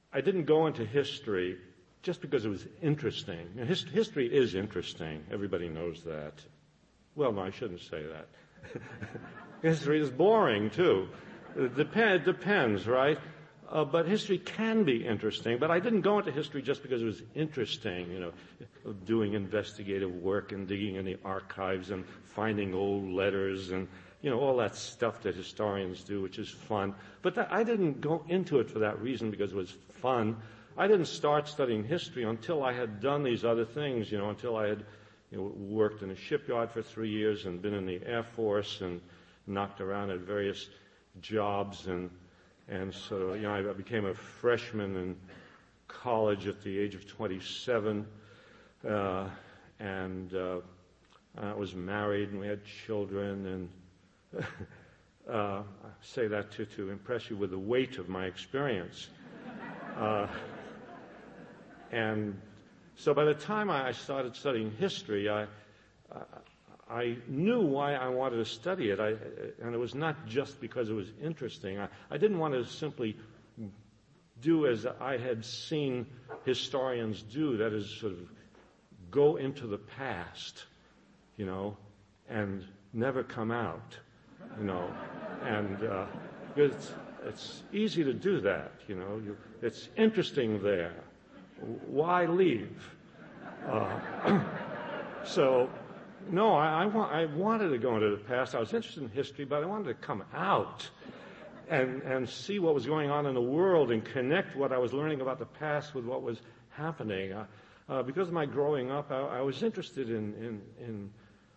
I didn't go into history just because it was interesting. History is interesting. Everybody knows that. Well, no, I shouldn't say that. History is boring, too. It depends, right? But history can be interesting. But I didn't go into history just because it was interesting, doing investigative work and digging in the archives and finding old letters and, all that stuff that historians do, which is fun. But I didn't go into it for that reason because it was fun. I didn't start studying history until I had done these other things, until I had worked in a shipyard for 3 years and been in the Air Force and knocked around at various jobs and so, I became a freshman in college at the age of 27, and I was married and we had children, and I say that to impress you with the weight of my experience. And so by the time I started studying history, I knew why I wanted to study it, and it was not just because it was interesting. I didn't want to simply do as I had seen historians do, that is sort of go into the past, and never come out, and it's easy to do that, it's interesting there. Why leave? So, no, I wanted to go into the past. I was interested in history, but I wanted to come out and see what was going on in the world and connect what I was learning about the past with what was happening. Because of my growing up, I was interested in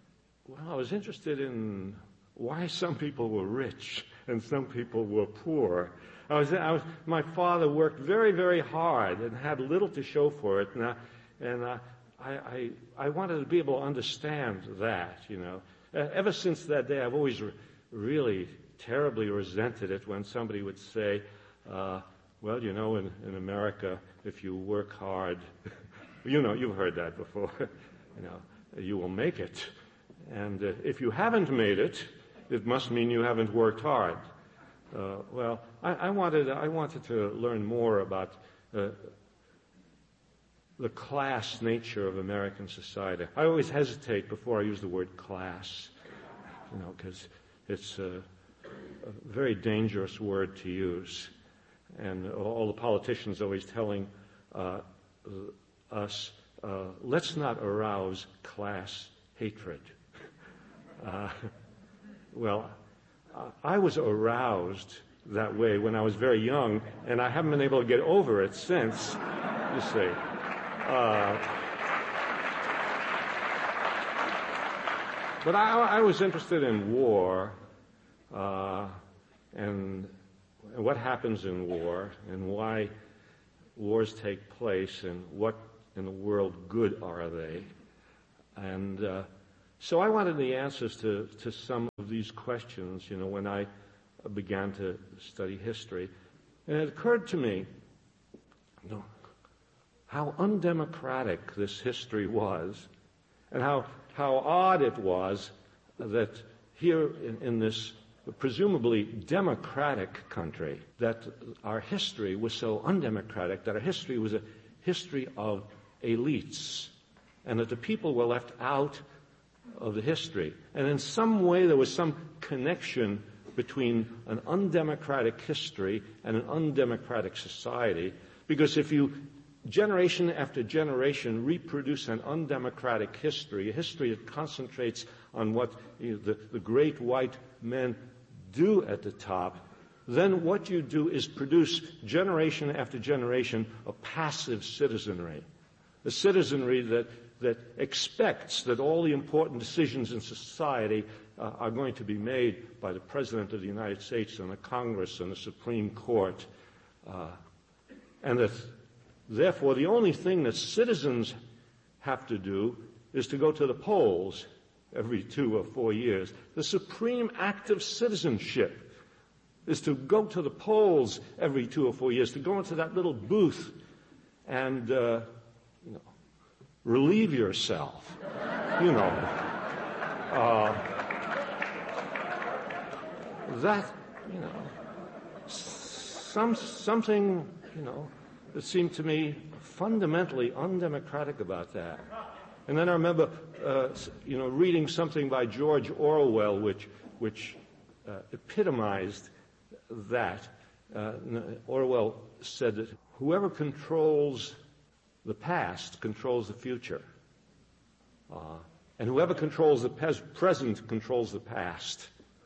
why some people were rich and some people were poor. My father worked very, very hard and had little to show for it, and I wanted to be able to understand that, Ever since that day, I've always really terribly resented it when somebody would say, well, in America, if you work hard, you've heard that before, you will make it. And if you haven't made it, it must mean you haven't worked hard. Well, I wanted to learn more about the class nature of American society. I always hesitate before I use the word class, because it's a very dangerous word to use. And all the politicians always telling us, let's not arouse class hatred. Well, I was aroused that way when I was very young, and I haven't been able to get over it since, you see. But I was interested in war, and what happens in war, and why wars take place, and what in the world good are they. And so I wanted the answers to some of these questions, when I began to study history. And it occurred to me, how undemocratic this history was, and how odd it was that here in this presumably democratic country, that our history was so undemocratic, that our history was a history of elites, and that the people were left out of the history. And in some way there was some connection between an undemocratic history and an undemocratic society, because if you generation after generation reproduce an undemocratic history, a history that concentrates on what the great white men do at the top, then what you do is produce generation after generation a passive citizenry. A citizenry that expects that all the important decisions in society are going to be made by the President of the United States and the Congress and the Supreme Court. And that, therefore, the only thing that citizens have to do is to go to the polls every 2 or 4 years. The supreme act of citizenship is to go to the polls every 2 or 4 years, to go into that little booth and, relieve yourself, something, that seemed to me fundamentally undemocratic about that. And then I remember, reading something by George Orwell, which epitomized that. Orwell said that whoever controls the past controls the future. And whoever controls the present controls the past.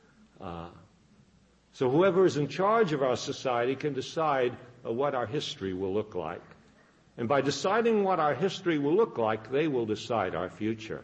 So whoever is in charge of our society can decide what our history will look like. And by deciding what our history will look like, they will decide our future.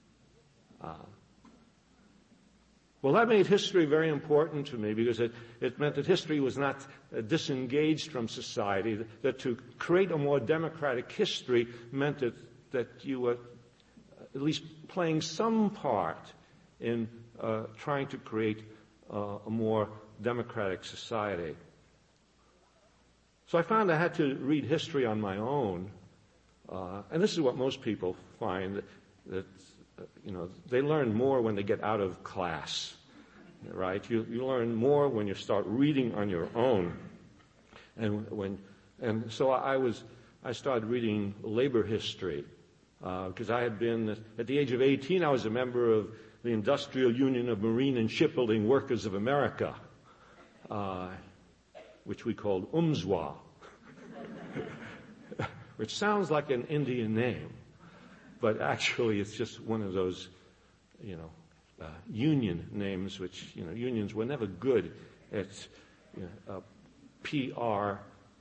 Well, that made history very important to me because it meant that history was not disengaged from society, that to create a more democratic history meant that you were at least playing some part in trying to create a more democratic society. So I found I had to read history on my own, and this is what most people find, that they learn more when they get out of class, right? You learn more when you start reading on your own, and so I started reading labor history because I had been at the age of 18. I was a member of the Industrial Union of Marine and Shipbuilding Workers of America, which we called UMSWA, which sounds like an Indian name, but actually it's just one of those, union names, which, unions were never good at PR.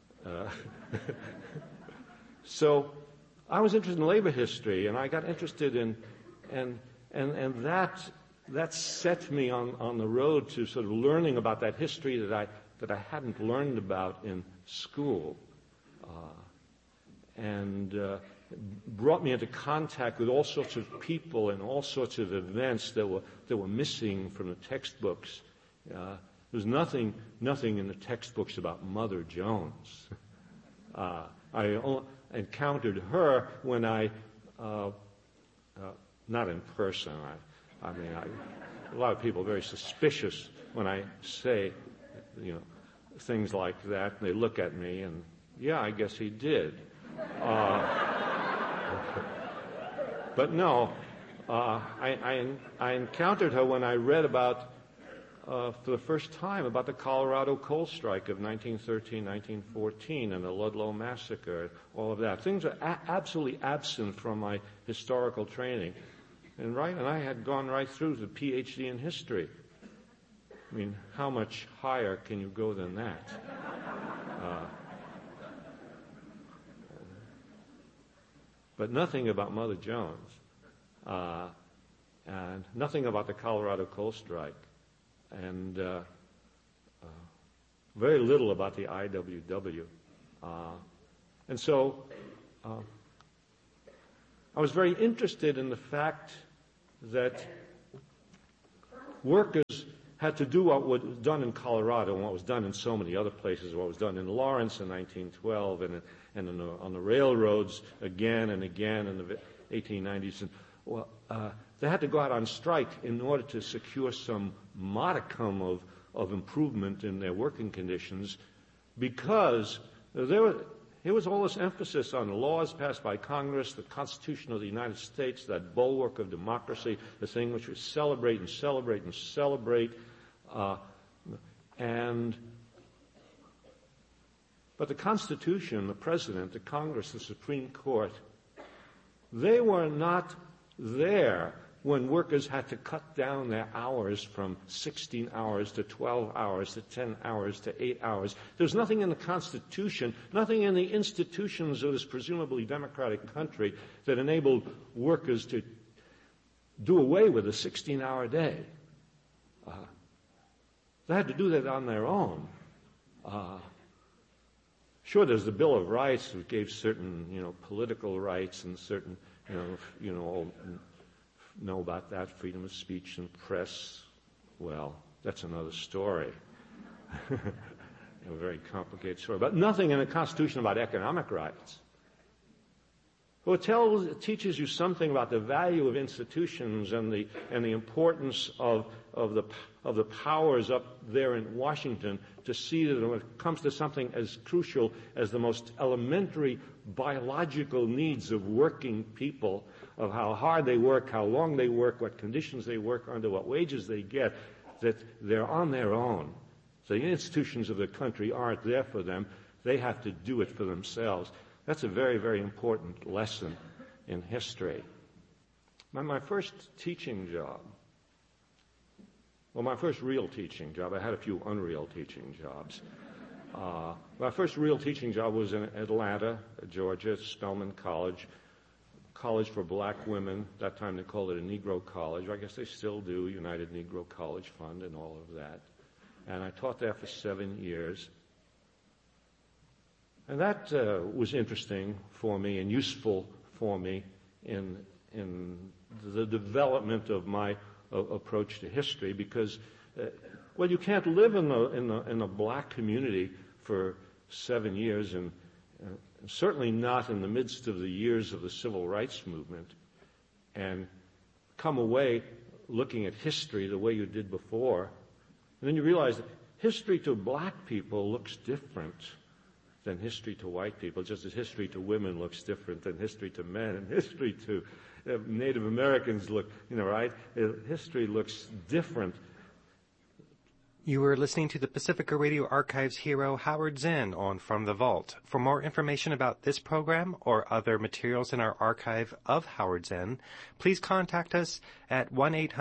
So I was interested in labor history, and I got interested in, and that set me on the road to sort of learning about that history that I hadn't learned about in school, and brought me into contact with all sorts of people and all sorts of events that were missing from the textbooks. There was nothing in the textbooks about Mother Jones. I encountered her when I, not in person. A lot of people are very suspicious when I say, things like that, and they look at me and, yeah, I guess he did. But no, I encountered her when I read about, for the first time, about the Colorado coal strike of 1913, 1914, and the Ludlow massacre, all of that. Things are absolutely absent from my historical training. And I had gone right through the PhD in history. I mean, how much higher can you go than that? But nothing about Mother Jones, and nothing about the Colorado coal strike, and very little about the IWW. And so I was very interested in the fact that workers had to do what was done in Colorado and what was done in so many other places, what was done in Lawrence in 1912 and on the railroads again and again in the 1890s. And, they had to go out on strike in order to secure some modicum of improvement in their working conditions, because there was all this emphasis on laws passed by Congress, the Constitution of the United States, that bulwark of democracy, the thing which we celebrate and celebrate and celebrate. But the Constitution, the President, the Congress, the Supreme Court, they were not there when workers had to cut down their hours from 16 hours to 12 hours to 10 hours to 8 hours. There's nothing in the Constitution, nothing in the institutions of this presumably democratic country that enabled workers to do away with a 16-hour day. They had to do that on their own. Sure, there's the Bill of Rights, which gave certain, political rights and certain, know about that, freedom of speech and press. Well, that's another story. A very complicated story. But nothing in the Constitution about economic rights. Well, it teaches you something about the value of institutions and the importance of the powers up there in Washington to see that when it comes to something as crucial as the most elementary biological needs of working people, of how hard they work, how long they work, what conditions they work under, what wages they get, that they're on their own. So the institutions of the country aren't there for them. They have to do it for themselves. That's a very, very important lesson in history. My first teaching job, well, my first real teaching job, I had a few unreal teaching jobs. My first real teaching job was in Atlanta, Georgia, Spelman College for black women. At that time they called it a Negro college. I guess they still do, United Negro College Fund and all of that. And I taught there for 7 years. And that was interesting for me and useful for me in the development of my approach to history, because, well, you can't live in a black community for 7 years, and certainly not in the midst of the years of the civil rights movement, and come away looking at history the way you did before. And then you realize that history to black people looks different than history to white people, just as history to women looks different than history to men, and history to Native Americans look, right? History looks different. You were listening to the Pacifica Radio Archives hero Howard Zinn on From the Vault. For more information about this program or other materials in our archive of Howard Zinn, please contact us at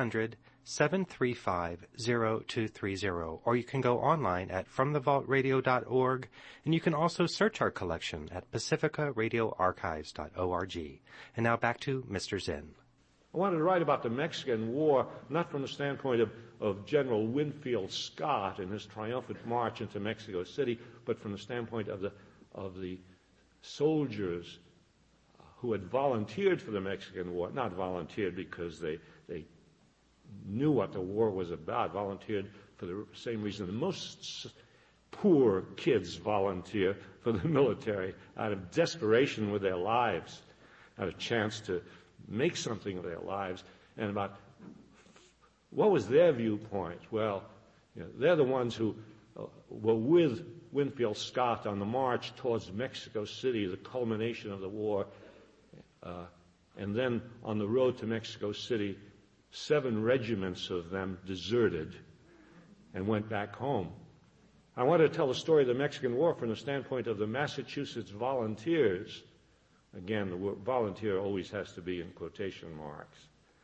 1-800-735-0230, or you can go online at fromthevaultradio.org, and you can also search our collection at pacificaradioarchives.org. And now back to Mr. Zinn. I wanted to write about the Mexican War, not from the standpoint of General Winfield Scott and his triumphant march into Mexico City, but from the standpoint of the soldiers who had volunteered for the Mexican War, not volunteered because they knew what the war was about, volunteered for the same reason the most poor kids volunteer for the military, out of desperation with their lives, out of a chance to make something of their lives. And about what was their viewpoint? Well, they're the ones who were with Winfield Scott on the march towards Mexico City, the culmination of the war, and then on the road to Mexico City, 7 regiments of them deserted and went back home. I wanted to tell the story of the Mexican War from the standpoint of the Massachusetts volunteers. Again, the word volunteer always has to be in quotation marks.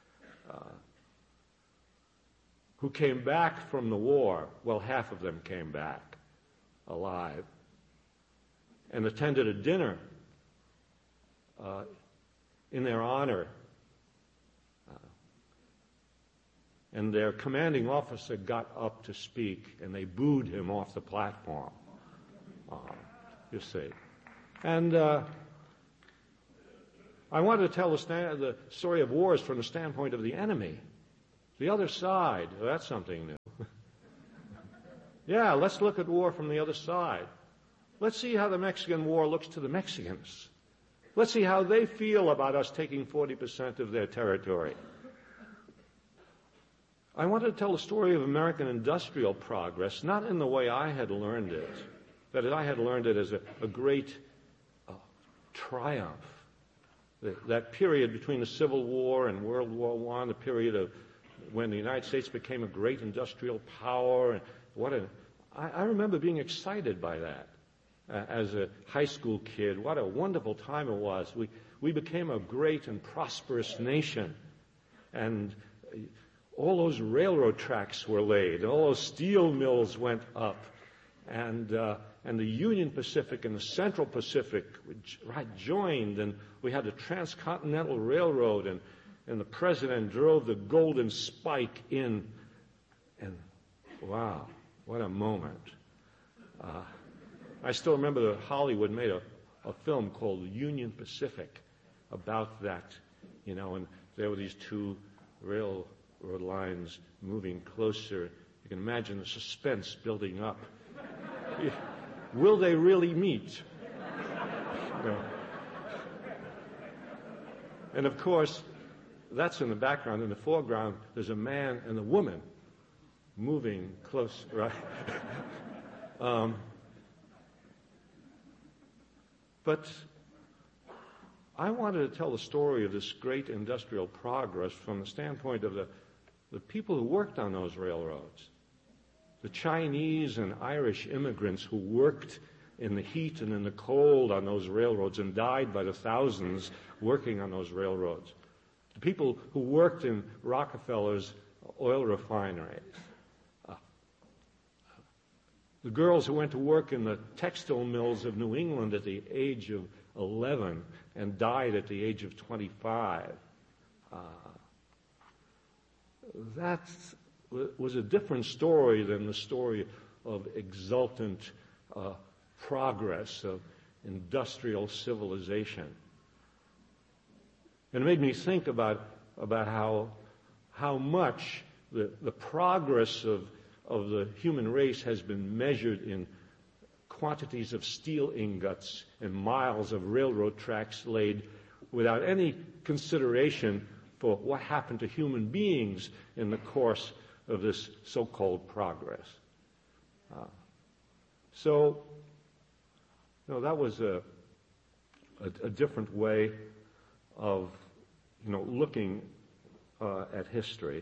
Who came back from the war. Well, half of them came back alive and attended a dinner in their honor. And their commanding officer got up to speak, and they booed him off the platform. You see. And I wanted to tell the story of wars from the standpoint of the enemy. The other side. Well, that's something new. Yeah, let's look at war from the other side. Let's see how the Mexican War looks to the Mexicans. Let's see how they feel about us taking 40% of their territory. I wanted to tell the story of American industrial progress, not in the way I had learned it, that I had learned it as a great triumph. That period between the Civil War and World War I, the period of when the United States became a great industrial power, and I remember being excited by that as a high school kid. What a wonderful time it was. We became a great and prosperous nation, and all those railroad tracks were laid, and all those steel mills went up, and the Union Pacific and the Central Pacific joined, and we had the Transcontinental Railroad, and the president drove the Golden Spike in, and wow, what a moment. I still remember that Hollywood made a film called Union Pacific about that, and there were these 2 railroad lines moving closer. You can imagine the suspense building up. Will they really meet? And of course, that's in the background. In the foreground, there's a man and a woman moving close, right? But I wanted to tell the story of this great industrial progress from the standpoint of the people who worked on those railroads. The Chinese and Irish immigrants who worked in the heat and in the cold on those railroads and died by the thousands working on those railroads. The people who worked in Rockefeller's oil refineries. The girls who went to work in the textile mills of New England at the age of 11 and died at the age of 25. That was a different story than the story of exultant progress of industrial civilization. And it made me think about how much the progress of the human race has been measured in quantities of steel ingots and miles of railroad tracks laid without any consideration for what happened to human beings in the course of this so-called progress. So that was a different way of, looking at history.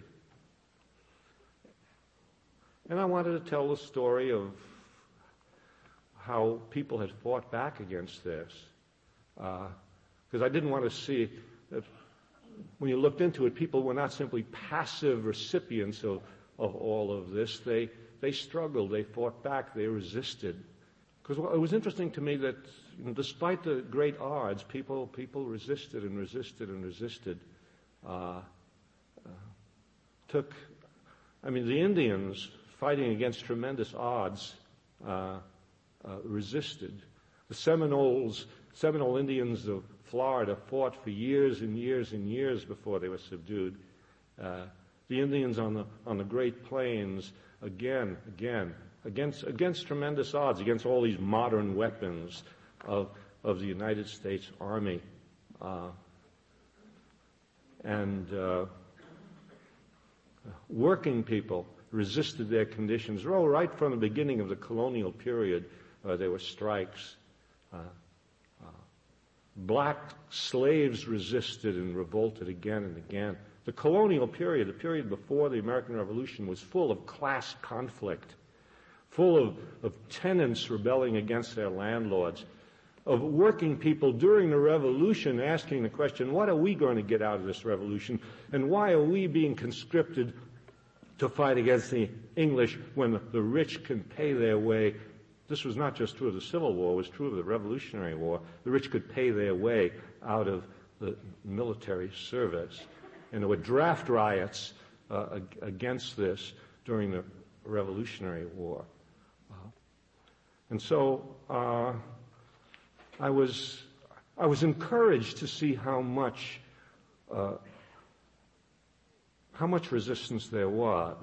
And I wanted to tell the story of how people had fought back against this. Because I didn't want to see that when you looked into it, people were not simply passive recipients of all of this. They struggled, they fought back, they resisted. Because it was interesting to me that despite the great odds, people resisted and resisted and resisted. The Indians, fighting against tremendous odds, resisted. The Seminole Indians of Florida fought for years and years and years before they were subdued. The Indians on the Great Plains, again, against tremendous odds, against all these modern weapons of the United States Army. Working people resisted their conditions. Right from the beginning of the colonial period, there were strikes. Black slaves resisted and revolted again and again. The colonial period, the period before the American Revolution, was full of class conflict, full of tenants rebelling against their landlords, of working people during the Revolution asking the question, what are we going to get out of this revolution, and why are we being conscripted to fight against the English when the rich can pay their way? This was not just true of the Civil War, it was true of the Revolutionary War. The rich could pay their way out of the military service. And there were draft riots against this during the Revolutionary War. And so I was encouraged to see how much resistance there was,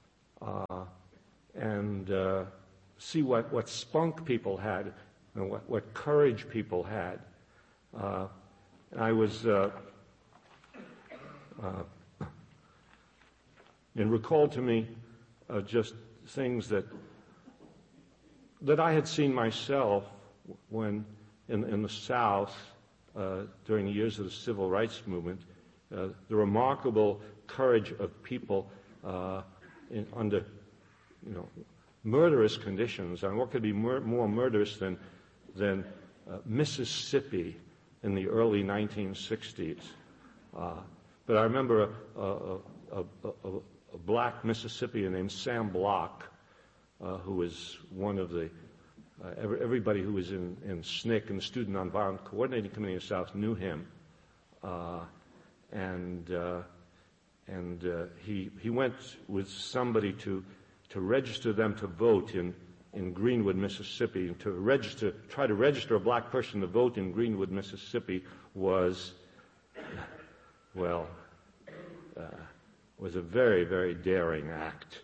and see what spunk people had and what courage people had. I was and recalled to me just things that I had seen myself when in the South during the years of the Civil Rights Movement, the remarkable courage of people under murderous conditions. And what could be more murderous than Mississippi in the early 1960s? But I remember a black Mississippian named Sam Block, who was one of the everybody who was in SNCC, in the Student Nonviolent Coordinating Committee of the South, knew him, and he went with somebody to register them to vote in Greenwood, Mississippi. And try to register a black person to vote in Greenwood, Mississippi was a very, very daring act.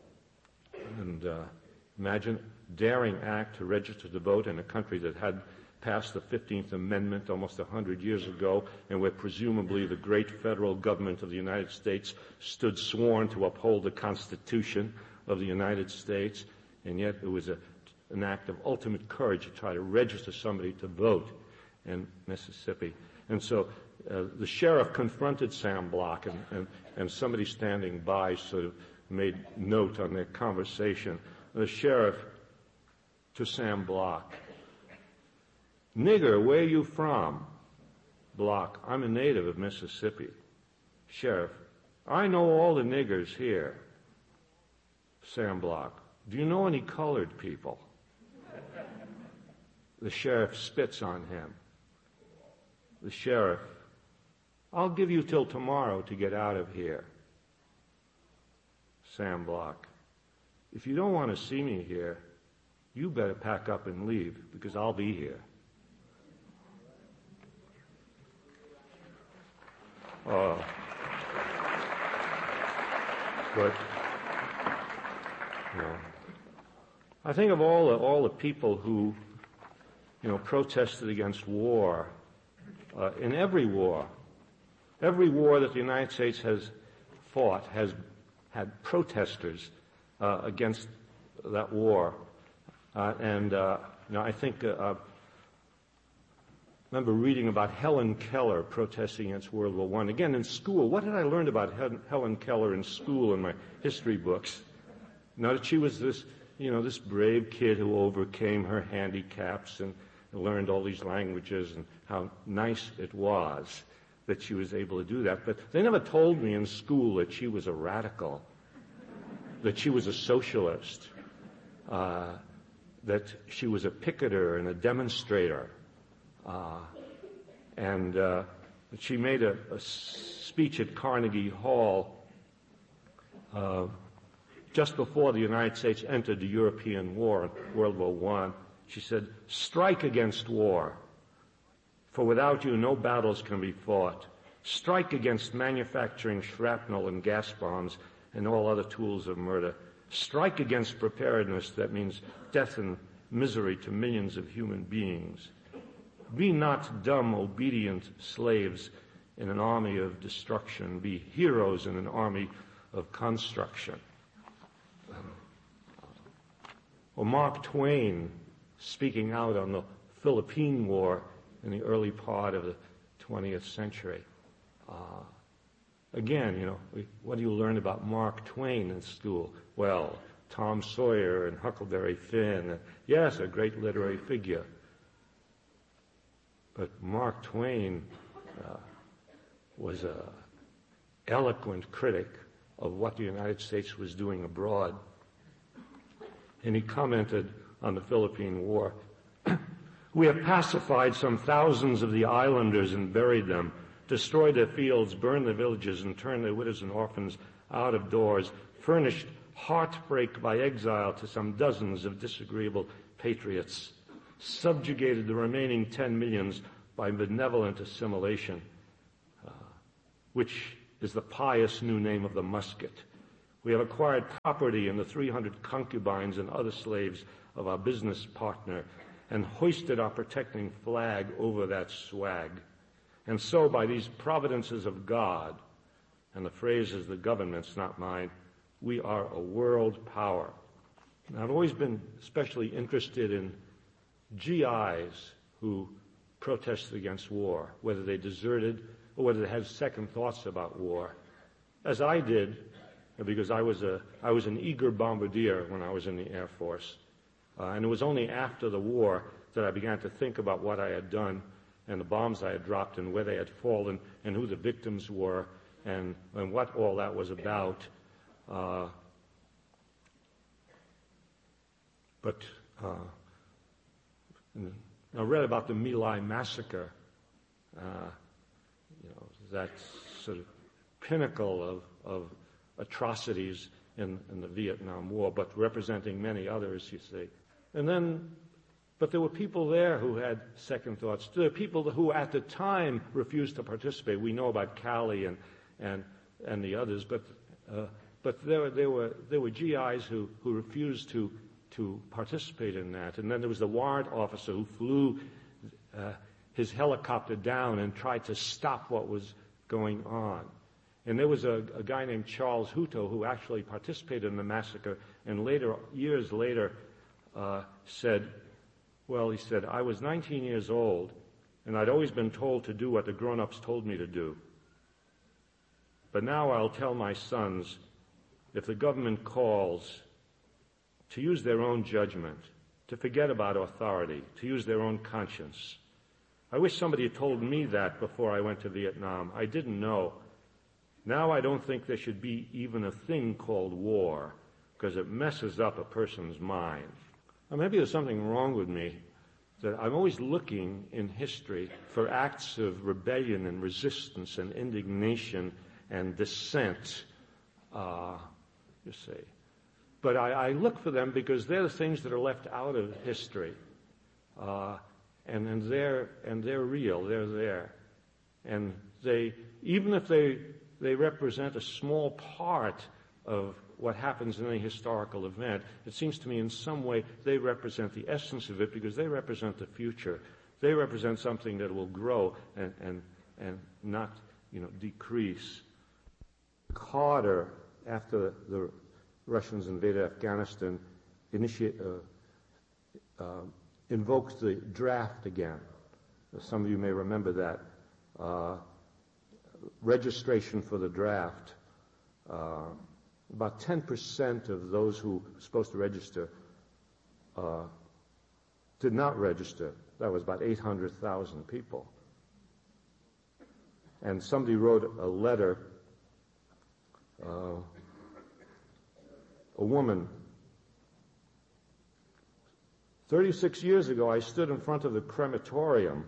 And imagine daring act to register to vote in a country that had passed the 15th Amendment almost 100 years ago, and where presumably the great federal government of the United States stood sworn to uphold the Constitution of the United States, and yet it was an act of ultimate courage to try to register somebody to vote in Mississippi. And so the sheriff confronted Sam Block, and somebody standing by sort of made note on their conversation. The sheriff to Sam Block, "Nigger, where you from?" Block, "I'm a native of Mississippi." Sheriff, "I know all the niggers here." Sam Block, "Do you know any colored people?" The sheriff spits on him. The sheriff, "I'll give you till tomorrow to get out of here." Sam Block, "If you don't want to see me here, you better pack up and leave, because I'll be here." But I think of all the people who, protested against war. In every war that the United States has fought has had protesters against that war. I think I remember reading about Helen Keller protesting against World War I. Again, in school, what had I learned about Helen Keller in school in my history books? That she was this brave kid who overcame her handicaps and learned all these languages, and how nice it was that she was able to do that. But they never told me in school that she was a radical, that she was a socialist, that she was a picketer and a demonstrator, and that she made a speech at Carnegie Hall just before the United States entered the European war, World War I. She said, "Strike against war, for without you no battles can be fought. Strike against manufacturing shrapnel and gas bombs and all other tools of murder. Strike against preparedness, that means death and misery to millions of human beings. Be not dumb, obedient slaves in an army of destruction. Be heroes in an army of construction." Or Mark Twain, speaking out on the Philippine War in the early part of the 20th century. Again, what do you learn about Mark Twain in school? Well, Tom Sawyer and Huckleberry Finn. Yes, a great literary figure. But Mark Twain was an eloquent critic of what the United States was doing abroad. And he commented on the Philippine War, "We have pacified some thousands of the islanders and buried them, destroyed their fields, burned their villages, and turned their widows and orphans out of doors, furnished heartbreak by exile to some dozens of disagreeable patriots, subjugated the remaining 10 millions by benevolent assimilation," which is the pious new name of the musket. "We have acquired property in the 300 concubines and other slaves of our business partner, and hoisted our protecting flag over that swag. And so, by these providences of God," and the phrase is the government's, not mine, "we are a world power." Now, I've always been especially interested in GIs who protested against war, whether they deserted or whether they had second thoughts about war, as I did, because I was an eager bombardier when I was in the Air Force. And it was only after the war that I began to think about what I had done and the bombs I had dropped and where they had fallen and who the victims were and what all that was about. But I read about the My Lai massacre, that sort of pinnacle of atrocities in the Vietnam War, but representing many others, you see. But there were people there who had second thoughts. There were people who at the time refused to participate. We know about Calley and the others, but there were GIs who refused to participate in that. And then there was the warrant officer who flew his helicopter down and tried to stop what was going on. And there was a guy named Charles Hutto who actually participated in the massacre and years later, said, I was 19 years old and I'd always been told to do what the grown-ups told me to do. But now I'll tell my sons, if the government calls, to use their own judgment, to forget about authority, to use their own conscience. I wish somebody had told me that before I went to Vietnam. I didn't know. Now I don't think there should be even a thing called war, because it messes up a person's mind. Or maybe there's something wrong with me, that I'm always looking in history for acts of rebellion and resistance and indignation and dissent, you see. But I look for them because they're the things that are left out of history. And they're real, they're there. And even if they represent a small part of what happens in any historical event, it seems to me in some way they represent the essence of it because they represent the future. They represent something that will grow and not, decrease. Carter, after the Russians invaded Afghanistan, invoked the draft again. Some of you may remember that. Registration for the draft. About 10% of those who were supposed to register did not register. That was about 800,000 people. And somebody wrote a letter, a woman, 36 years ago, I stood in front of the crematorium.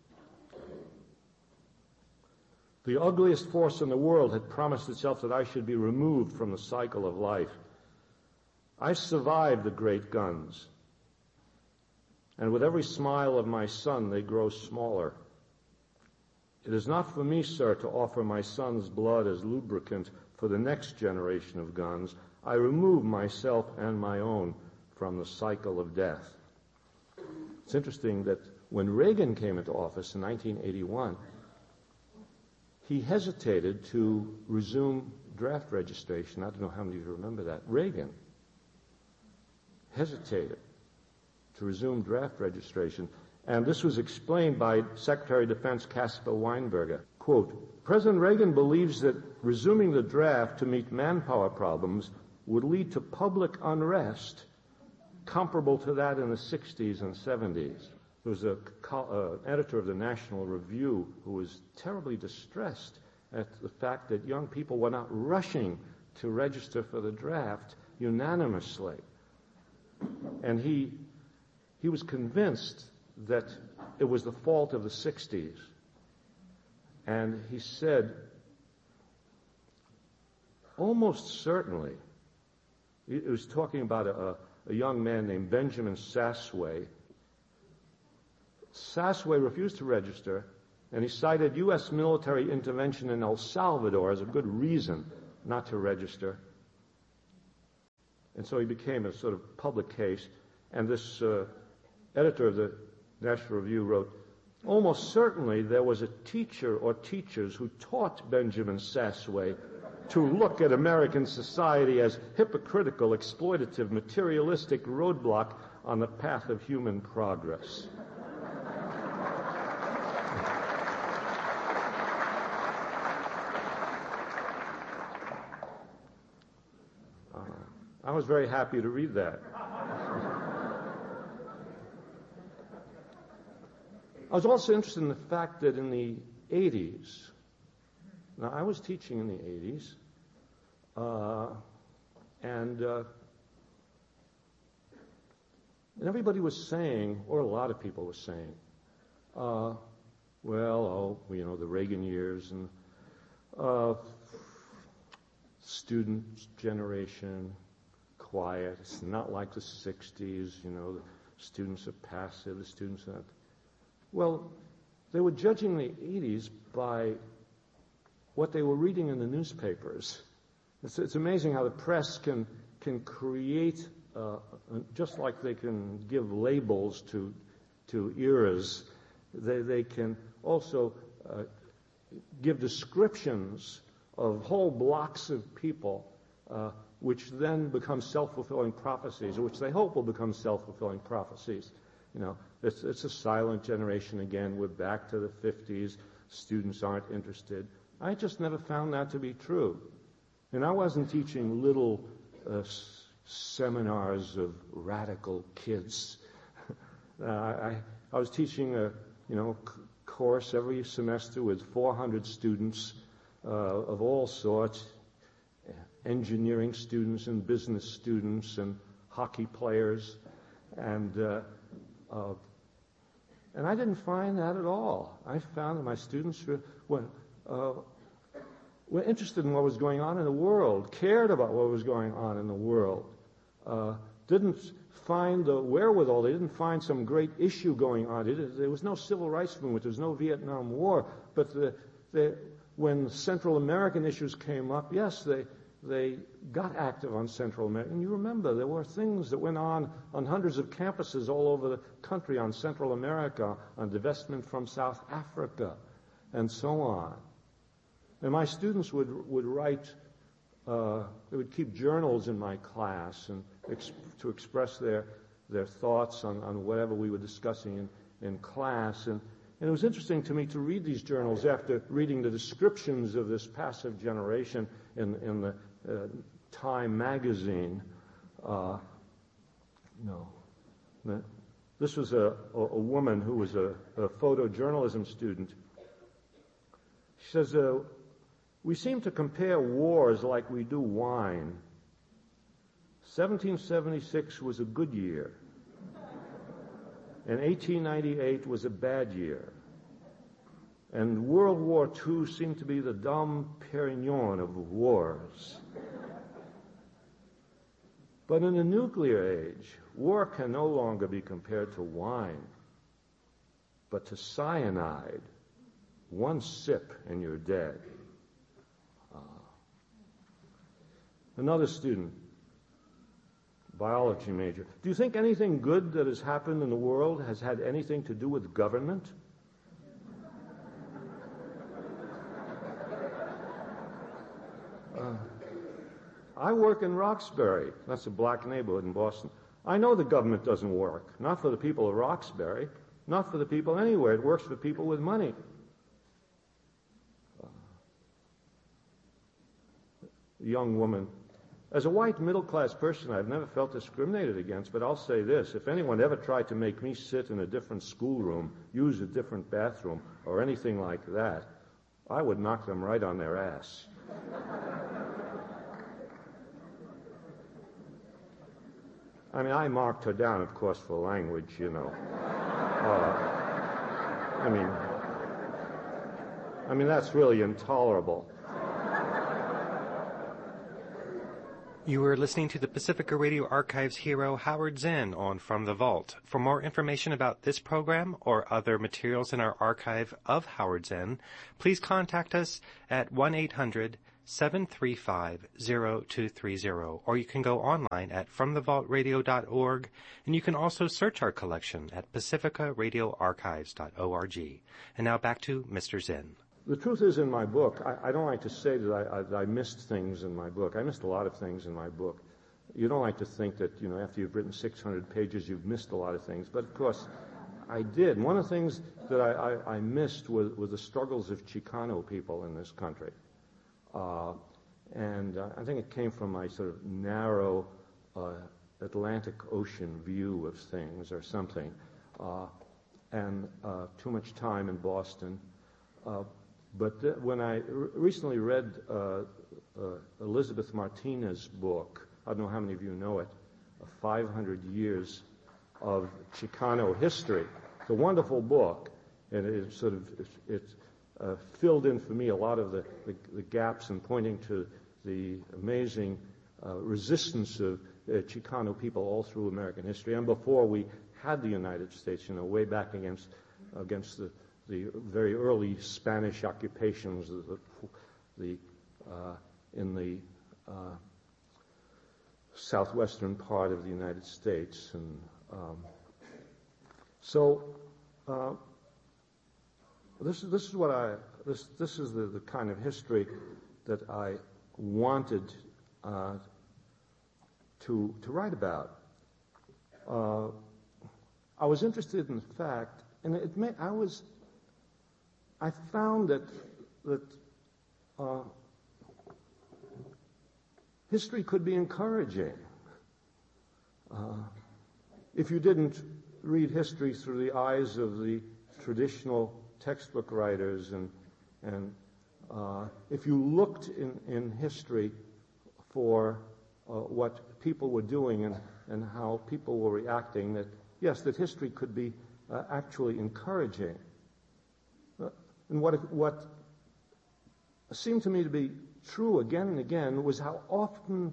The ugliest force in the world had promised itself that I should be removed from the cycle of life. I survived the great guns, and with every smile of my son, they grow smaller. It is not for me, sir, to offer my son's blood as lubricant for the next generation of guns. I remove myself and my own from the cycle of death. It's interesting that when Reagan came into office in 1981, he hesitated to resume draft registration. I don't know how many of you remember that. Reagan hesitated to resume draft registration. And this was explained by Secretary of Defense Caspar Weinberger. Quote, President Reagan believes that resuming the draft to meet manpower problems would lead to public unrest comparable to that in the 60s and 70s. There was an editor of the National Review who was terribly distressed at the fact that young people were not rushing to register for the draft unanimously. And he was convinced that it was the fault of the 60s. And he said, almost certainly, he was talking about a young man named Benjamin Sasway. Sasway refused to register, and he cited U.S. military intervention in El Salvador as a good reason not to register. And so he became a sort of public case, and this editor of the National Review wrote, almost certainly there was a teacher or teachers who taught Benjamin Sasway to look at American society as hypocritical, exploitative, materialistic roadblock on the path of human progress. I was very happy to read that. I was also interested in the fact that in the 80s, now I was teaching in the 80s, and everybody was saying, or a lot of people were saying, the Reagan years and student generation, quiet, it's not like the 60s, the students are passive, the students are not. Well, they were judging the 80s by what they were reading in the newspapers. It's amazing how the press can create, just like they can give labels to eras, They can also give descriptions of whole blocks of people, which then become self-fulfilling prophecies, or which they hope will become self-fulfilling prophecies. It's a silent generation again. We're back to the 50s. Students aren't interested. I just never found that to be true. And I wasn't teaching little seminars of radical kids. I was teaching a course every semester with 400 students of all sorts, engineering students and business students and hockey players, and I didn't find that at all. I found that my students were interested in what was going on in the world, cared about what was going on in the world, didn't find the wherewithal. They didn't find some great issue going on. There was no civil rights movement. There was no Vietnam War. But when Central American issues came up, yes, they got active on Central America. And you remember, there were things that went on hundreds of campuses all over the country on Central America, on divestment from South Africa, and so on. And my students would write, they would keep journals in my class and to express their thoughts on whatever we were discussing in class. And it was interesting to me to read these journals after reading the descriptions of this passive generation in the Time magazine. This was a woman who was a photojournalism student. She says, we seem to compare wars like we do wine. 1776 was a good year, and 1898 was a bad year. And World War II seemed to be the Dom Perignon of wars. But in the nuclear age, war can no longer be compared to wine, but to cyanide. One sip and you're dead. Another student, biology major. Do you think anything good that has happened in the world has had anything to do with government? I work in Roxbury. That's a black neighborhood in Boston. I know the government doesn't work. Not for the people of Roxbury. Not for the people anywhere. It works for people with money. Young woman. As a white middle-class person, I've never felt discriminated against, but I'll say this. If anyone ever tried to make me sit in a different schoolroom, use a different bathroom, or anything like that, I would knock them right on their ass. I mean, I marked her down, of course, for language, I mean, that's really intolerable. You were listening to the Pacifica Radio Archives hero Howard Zinn on From the Vault. For more information about this program or other materials in our archive of Howard Zinn, please contact us at 1-800-735-0230, or you can go online at fromthevaultradio.org, and you can also search our collection at pacificaradioarchives.org. And now back to Mr. Zinn. The truth is, in my book, I don't like to say that I missed things in my book. I missed a lot of things in my book. You don't like to think that, after you've written 600 pages, you've missed a lot of things. But, of course, I did. One of the things that I missed were the struggles of Chicano people in this country. And I think it came from my sort of narrow Atlantic Ocean view of things or something, and too much time in Boston. But when I recently read Elizabeth Martinez's book, I don't know how many of you know it, 500 Years of Chicano History. It's a wonderful book, and it filled in for me a lot of the gaps in pointing to the amazing resistance of Chicano people all through American history, and before we had the United States, way back against the very early Spanish occupations in the southwestern part of the United States. And so This is the kind of history that I wanted to write about. I was interested in the fact, and I found that history could be encouraging. If you didn't read history through the eyes of the traditional textbook writers, and if you looked in history for what people were doing and how people were reacting, that yes, that history could be actually encouraging. And what seemed to me to be true again and again was how often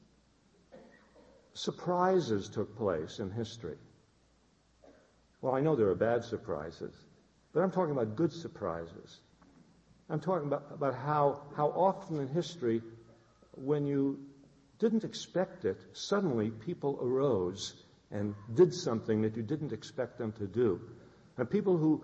surprises took place in history. Well, I know there are bad surprises, but I'm talking about good surprises. I'm talking about how often in history, when you didn't expect it, suddenly people arose and did something that you didn't expect them to do. And people who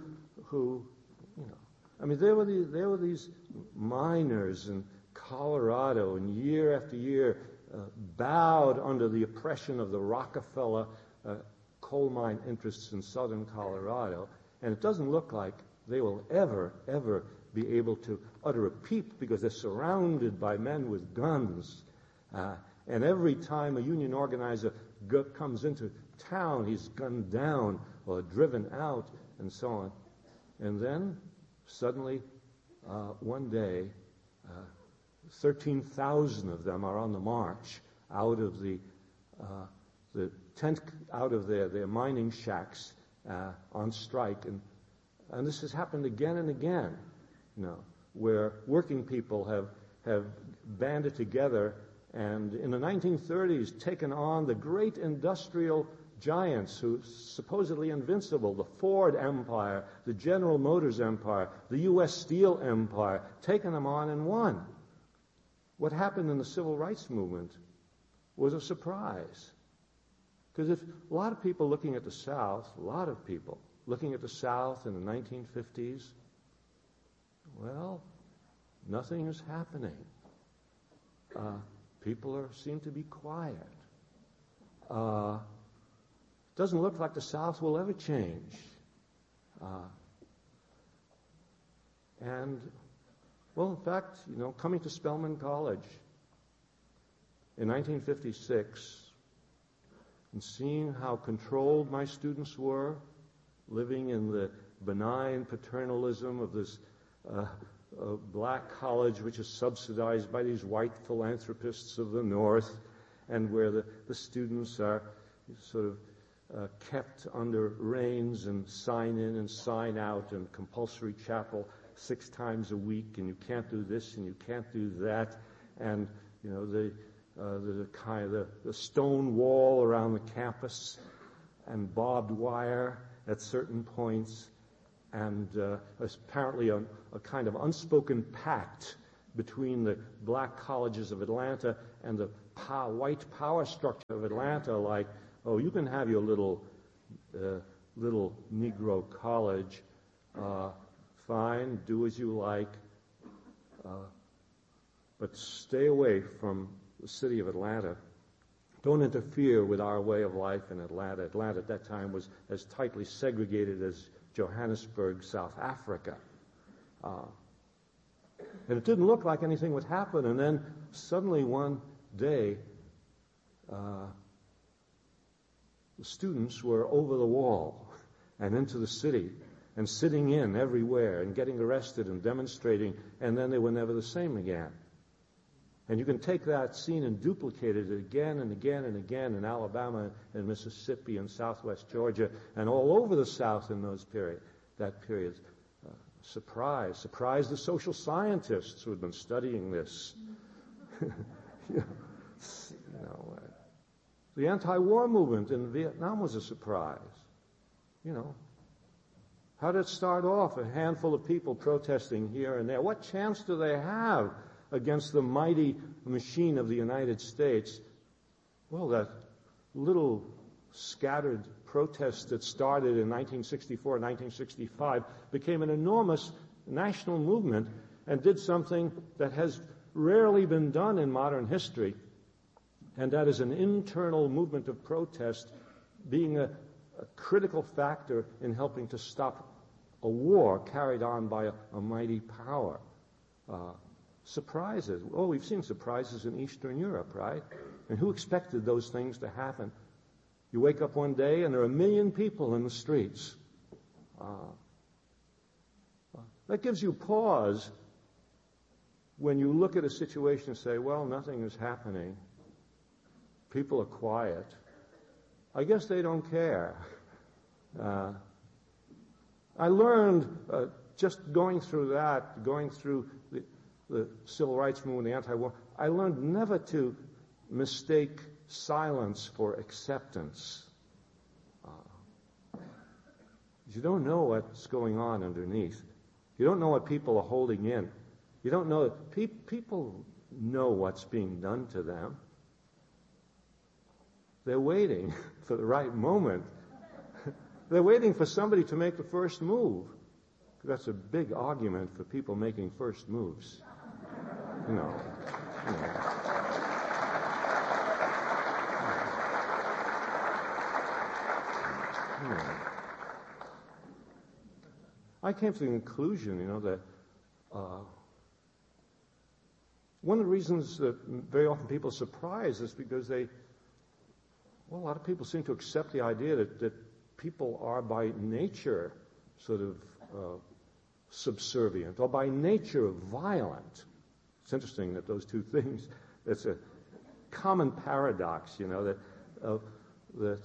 there were these miners in Colorado, and year after year bowed under the oppression of the Rockefeller coal mine interests in southern Colorado, and it doesn't look like they will ever be able to utter a peep because they're surrounded by men with guns. And every time a union organizer comes into town, he's gunned down or driven out and so on. And then suddenly, one day, 13,000 of them are on the march out of the tent, out of their mining shacks on strike, and this has happened again and again, where working people have banded together and in the 1930s taken on the great industrial giants who supposedly invincible, the Ford empire, the General Motors empire, the U.S. Steel empire, taken them on and won. What happened in the civil rights movement was a surprise. Because if a lot of people looking at the South in the 1950s, well, nothing is happening. People seem to be quiet. Doesn't look like the South will ever change. Well, in fact, coming to Spelman College in 1956 and seeing how controlled my students were, living in the benign paternalism of this black college which is subsidized by these white philanthropists of the North, and where the students are sort of kept under reins and sign in and sign out and compulsory chapel 6 times a week, and you can't do this and you can't do that, and the stone wall around the campus and barbed wire at certain points, and apparently a kind of unspoken pact between the black colleges of Atlanta and the white power structure of Atlanta, like, oh, you can have your little Negro college, fine, do as you like, but stay away from the city of Atlanta. Don't interfere with our way of life in Atlanta. Atlanta at that time was as tightly segregated as Johannesburg, South Africa. And it didn't look like anything would happen, and then suddenly one day, the students were over the wall and into the city and sitting in everywhere and getting arrested and demonstrating, and then they were never the same again. And you can take that scene and duplicate it again and again and again in Alabama and Mississippi and southwest Georgia and all over the South in that period. Surprise the social scientists who had been studying this. The anti-war movement in Vietnam was a surprise. How did it start off? A handful of people protesting here and there. What chance do they have against the mighty machine of the United States? Well, that little scattered protests that started in 1964, 1965 became an enormous national movement and did something that has rarely been done in modern history, and that is an internal movement of protest being a critical factor in helping to stop a war carried on by a mighty power. Surprises. Oh, we've seen surprises in Eastern Europe, right? And who expected those things to happen? You wake up one day and there are 1 million people in the streets. That gives you pause when you look at a situation and say, well, nothing is happening. People are quiet. I guess they don't care. I learned just going through the civil rights movement, the anti-war, I learned never to mistake silence for acceptance. You don't know what's going on underneath. You don't know what people are holding in. You don't know that people know what's being done to them. They're waiting for the right moment. They're waiting for somebody to make the first move. That's a big argument for people making first moves. You know. I came to the conclusion, that one of the reasons that very often people are surprised is because a lot of people seem to accept the idea that people are by nature sort of subservient or by nature violent. It's interesting that those two things, it's a common paradox, that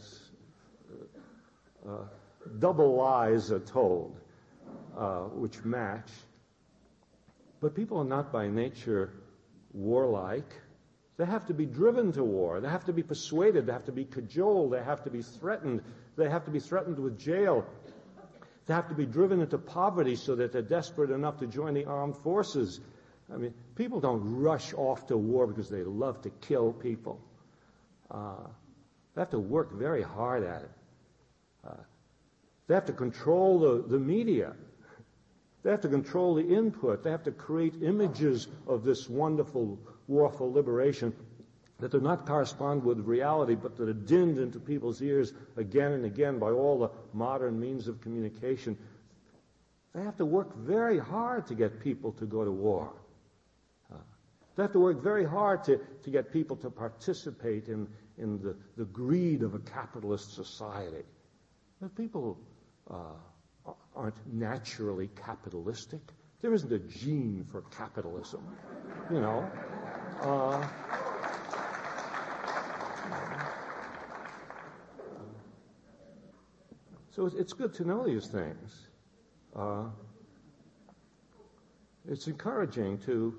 double lies are told, which match. But people are not by nature warlike. They have to be driven to war. They have to be persuaded. They have to be cajoled. They have to be threatened. They have to be threatened with jail. They have to be driven into poverty so that they're desperate enough to join the armed forces. I mean, people don't rush off to war because they love to kill people. They have to work very hard at it. They have to control the media. They have to control the input. They have to create images of this wonderful war for liberation that do not correspond with reality, but that are dinned into people's ears again and again by all the modern means of communication. They have to work very hard to get people to go to war. They have to work very hard to get people to participate in the greed of a capitalist society. But people aren't naturally capitalistic. There isn't a gene for capitalism, So it's good to know these things. It's encouraging to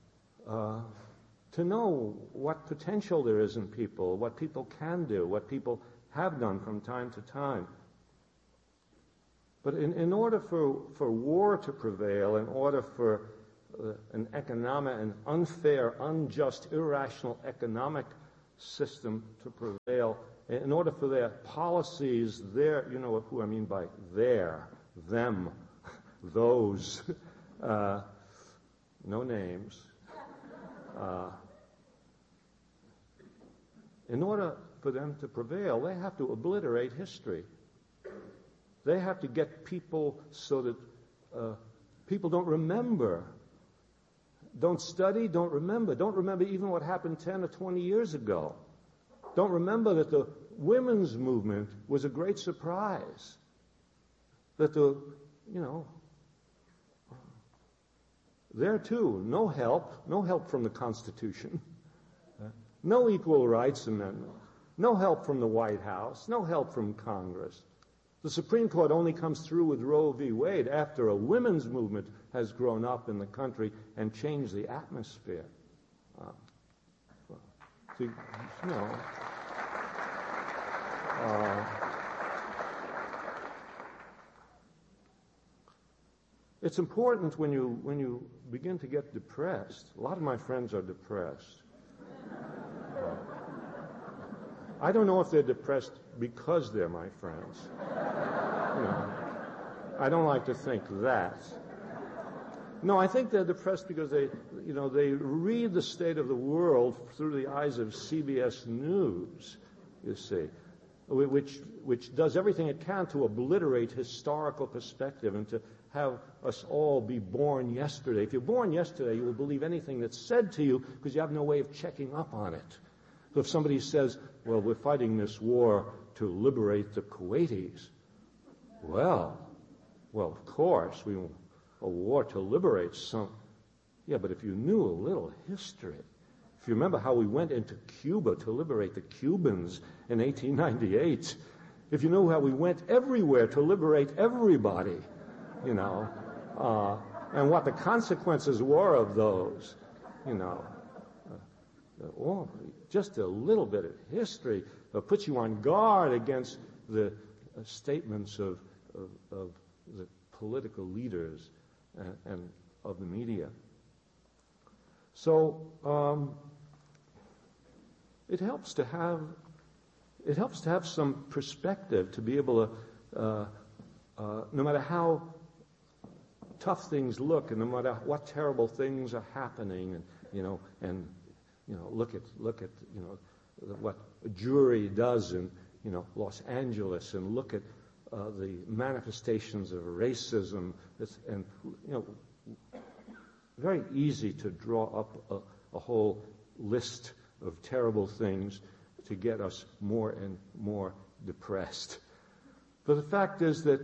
know what potential there is in people, what people can do, what people have done from time to time. But in order for war to prevail, in order for an unfair, unjust, irrational economic system to prevail, in order for their policies, you know who I mean by them, those, no names, in order for them to prevail, they have to obliterate history. They have to get people so that people don't remember, don't study, don't remember even what happened 10 or 20 years ago. Don't remember that the women's movement was a great surprise. That there too, no help from the Constitution, no Equal Rights Amendment, no help from the White House, no help from Congress. The Supreme Court only comes through with Roe v. Wade after a women's movement has grown up in the country and changed the atmosphere. It's important when you begin to get depressed. A lot of my friends are depressed. I don't know if they're depressed because they're my friends. I don't like to think that. No, I think they're depressed because they read the state of the world through the eyes of CBS News, you see, which does everything it can to obliterate historical perspective and to have us all be born yesterday. If you're born yesterday, you will believe anything that's said to you because you have no way of checking up on it. So if somebody says, well, we're fighting this war to liberate the Kuwaitis, well, of course, a war to liberate some. Yeah, but if you knew a little history, if you remember how we went into Cuba to liberate the Cubans in 1898, if you knew how we went everywhere to liberate everybody, and what the consequences were of those, just a little bit of history puts you on guard against the statements of the political leaders and of the media. So it helps to have some perspective to be able to, no matter how tough things look, and no matter what terrible things are happening, and look at what a jury does in Los Angeles, and look at the manifestations of racism, and very easy to draw up a whole list of terrible things to get us more and more depressed. But the fact is that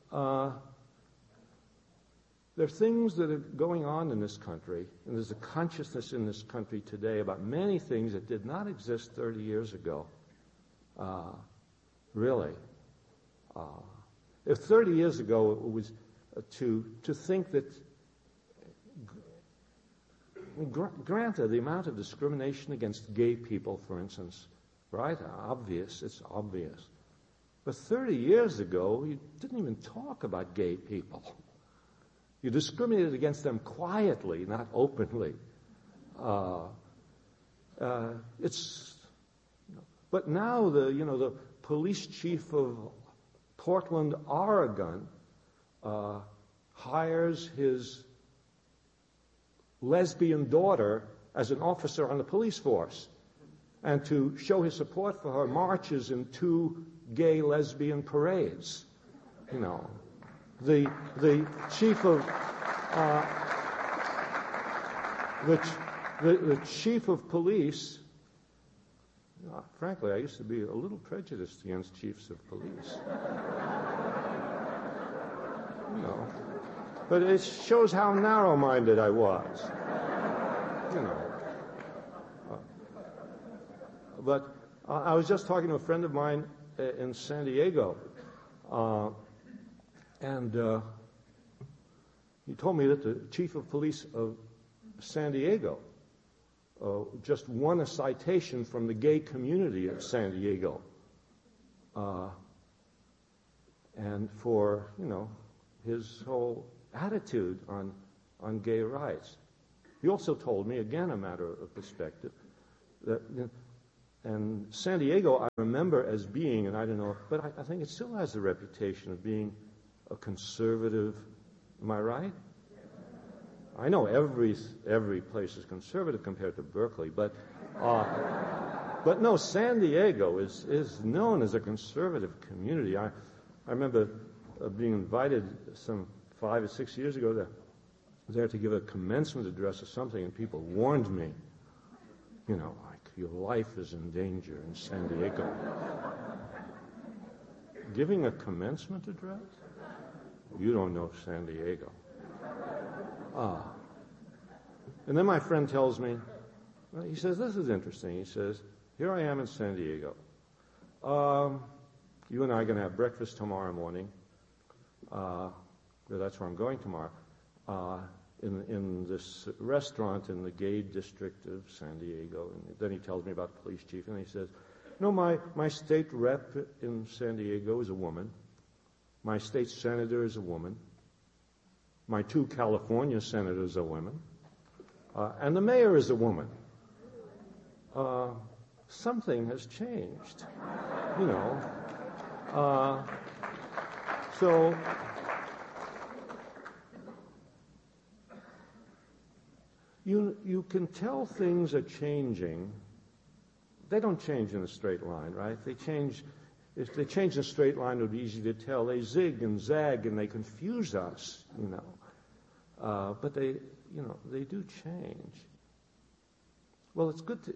there are things that are going on in this country, and there's a consciousness in this country today about many things that did not exist 30 years ago. Really. If 30 years ago it was to think that, granted, the amount of discrimination against gay people, for instance, right? It's obvious. But 30 years ago, you didn't even talk about gay people. You discriminated against them quietly, not openly. But now the police chief of Portland, Oregon, hires his lesbian daughter as an officer on the police force, and to show his support for her, marches in 2 gay lesbian parades. The chief of the chief of police. Frankly, I used to be a little prejudiced against chiefs of police. But it shows how narrow-minded I was. But I was just talking to a friend of mine in San Diego, and he told me that the chief of police of San Diego just won a citation from the gay community of San Diego, and for his whole attitude on gay rights. He also told me, again a matter of perspective, that and San Diego I remember as being, and I don't know, but I think it still has the reputation of being a conservative. Am I right? I know every place is conservative compared to Berkeley, but no, San Diego is known as a conservative community. I remember being invited some 5 or 6 years ago there to give a commencement address or something, and people warned me, like, your life is in danger in San Diego. Giving a commencement address? You don't know San Diego. And then my friend tells me, he says, this is interesting. He says, here I am in San Diego. You and I are going to have breakfast tomorrow morning. That's where I'm going tomorrow. In this restaurant in the gay district of San Diego. And then he tells me about the police chief, and he says, my state rep in San Diego is a woman. My state senator is a woman. My 2 California senators are women. And the mayor is a woman. something has changed, you know. So you can tell things are changing. They don't change in a straight line, right? They change. If they change in a straight line, it would be easy to tell. They zig and zag and they confuse us, you know. But they do change. Well, it's good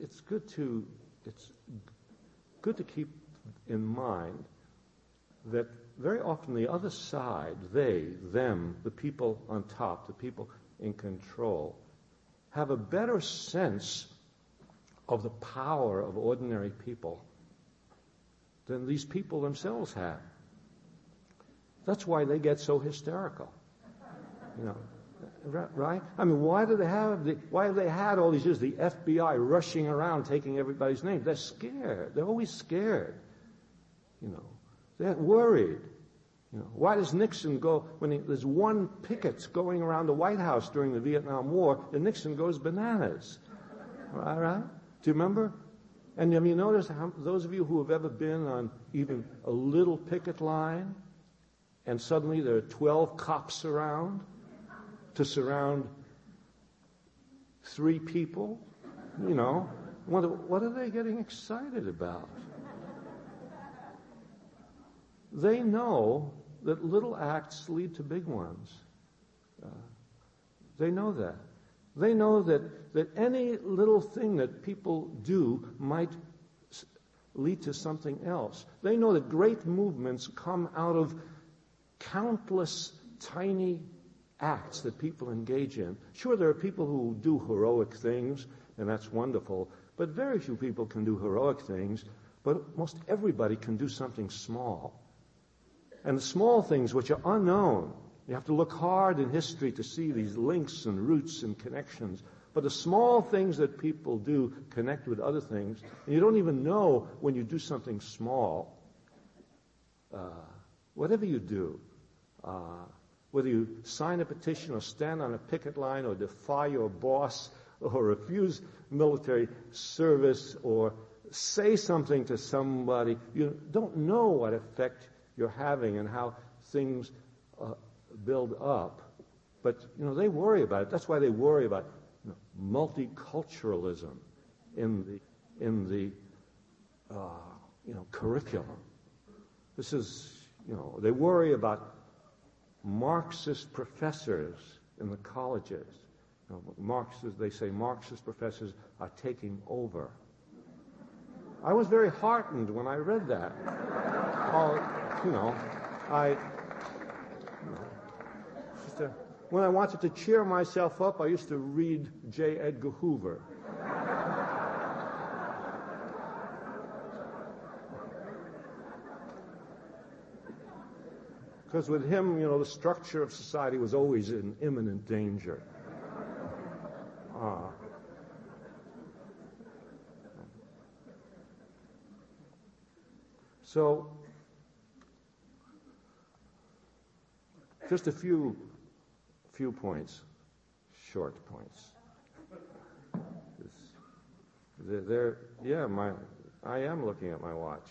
to keep in mind that very often the other side, they, them, the people on top, the people in control, have a better sense of the power of ordinary people than these people themselves have. That's why they get so hysterical, you know, right? I mean, why have they had all these years the FBI rushing around taking everybody's name? They're scared. They're always scared, you know. They're worried. You know, why does Nixon go, there's one picket going around the White House during the Vietnam War, and Nixon goes bananas? All right? Do you remember? And have you noticed how those of you who have ever been on even a little picket line, and suddenly there are 12 cops around to surround 3 people? You know, what are they getting excited about? They know that little acts lead to big ones. They know that. They know that any little thing that people do might lead to something else. They know that great movements come out of countless tiny acts that people engage in. Sure, there are people who do heroic things, and that's wonderful, but very few people can do heroic things, but most everybody can do something small. And the small things which are unknown, you have to look hard in history to see these links and roots and connections. But the small things that people do connect with other things, and you don't even know when you do something small. Whatever you do, whether you sign a petition or stand on a picket line or defy your boss or refuse military service or say something to somebody, you don't know what effect you're having and how things build up. But, you know, they worry about it. That's why they worry about multiculturalism in the curriculum. This is, they worry about Marxist professors in the colleges. They say Marxist professors are taking over. I was very heartened when I read that. When I wanted to cheer myself up, I used to read J. Edgar Hoover. Because with him, the structure of society was always in imminent danger. So, just a few points, short points. I am looking at my watch.